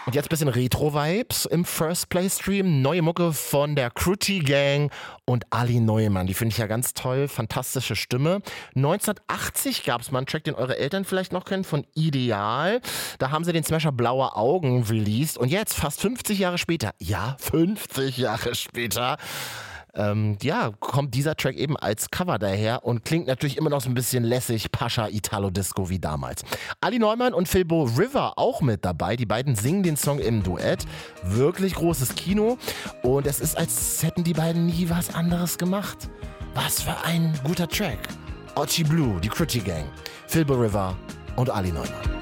Und jetzt ein bisschen Retro-Vibes im First Play Stream. Neue Mucke von der Crutty Gang und Ali Neumann. Die finde ich ja ganz toll. Fantastische Stimme. 1980 gab es mal einen Track, den eure Eltern vielleicht noch kennen, von Ideal. Da haben sie den Smasher Blaue Augen released. Und jetzt, fast 50 Jahre später, ja, 50 Jahre später, kommt dieser Track eben als Cover daher und klingt natürlich immer noch so ein bisschen lässig, Pascha, Italo-Disco wie damals. Ali Neumann und Philbo River auch mit dabei. Die beiden singen den Song im Duett. Wirklich großes Kino. Und es ist, als hätten die beiden nie was anderes gemacht. Was für ein guter Track. Ochi Blue, die Crutty Gang, Philbo River und Ali Neumann.